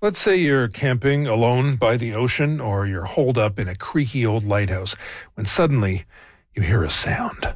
Let's say you're camping alone by the ocean or you're holed up in a creaky old lighthouse when suddenly you hear a sound.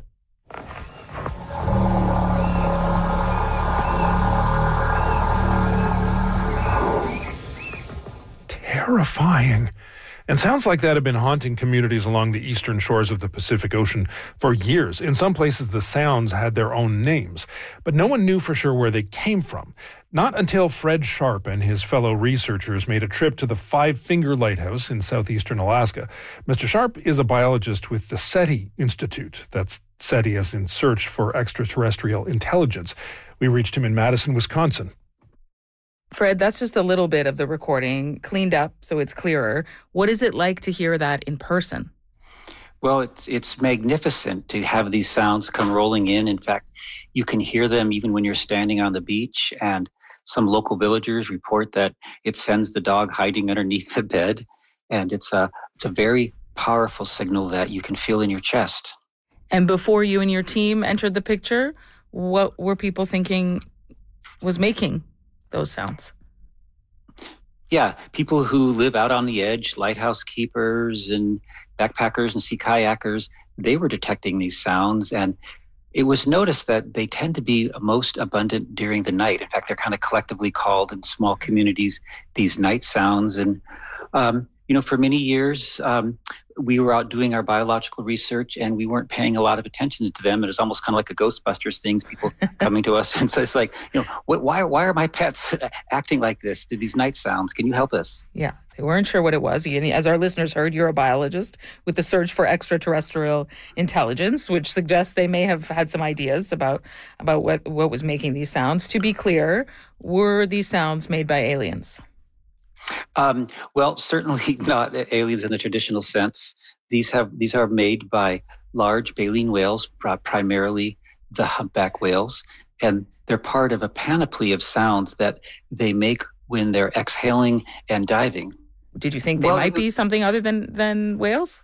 Terrifying. And sounds like that have been haunting communities along the eastern shores of the Pacific Ocean for years. In some places, the sounds had their own names, but no one knew for sure where they came from. Not until Fred Sharp and his fellow researchers made a trip to the Five Finger Lighthouse in southeastern Alaska. Mr. Sharp is a biologist with the SETI Institute. That's SETI as in Search for Extraterrestrial Intelligence. We reached him in Madison, Wisconsin. Fred, that's just a little bit of the recording, cleaned up so it's clearer. What is it like to hear that in person? Well, it's magnificent to have these sounds come rolling in. In fact, you can hear them even when you're standing on the beach, and some local villagers report that it sends the dog hiding underneath the bed, and it's a very powerful signal that you can feel in your chest. And before you and your team entered the picture, what were people thinking was making those sounds? Yeah, people who live out on the edge, lighthouse keepers and backpackers and sea kayakers, they were detecting these sounds. And it was noticed that they tend to be most abundant during the night. In fact, they're kind of collectively called in small communities these night sounds. And, for many years, we were out doing our biological research and we weren't paying a lot of attention to them. It was almost kind of like a Ghostbusters thing, people coming to us. And so it's like, why are my pets acting like this? To these night sounds? Can you help us? Yeah, they weren't sure what it was. As our listeners heard, you're a biologist with the Search for Extraterrestrial Intelligence, which suggests they may have had some ideas about what was making these sounds. To be clear, were these sounds made by aliens? Well, certainly not aliens in the traditional sense. These are made by large baleen whales, primarily the humpback whales, and they're part of a panoply of sounds that they make when they're exhaling and diving. Did you think they might be something other than whales?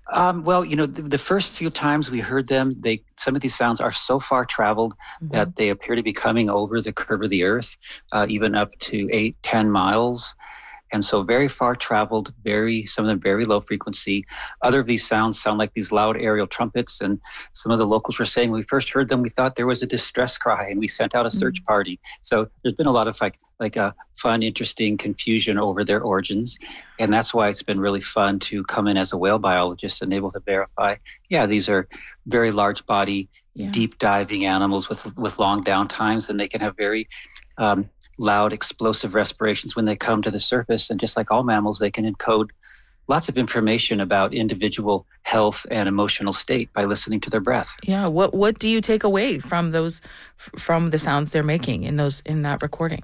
The first few times we heard them, some of these sounds are so far traveled that they appear to be coming over the curve of the earth, even up to 8-10 miles. And so very far traveled, some of them very low frequency. Other of these sounds sound like these loud aerial trumpets. And some of the locals were saying when we first heard them, we thought there was a distress cry and we sent out a search party. So there's been a lot of like a fun, interesting confusion over their origins. And that's why it's been really fun to come in as a whale biologist and able to verify, these are very large body, deep diving animals with long down times, and they can have very loud, explosive respirations when they come to the surface. And just like all mammals, they can encode lots of information about individual health and emotional state by listening to their breath. Yeah. What do you take away from the sounds they're making in that recording?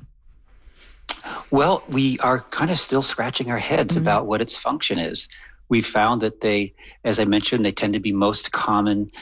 Well, we are kind of still scratching our heads about what its function is. We've found that they, as I mentioned, they tend to be most common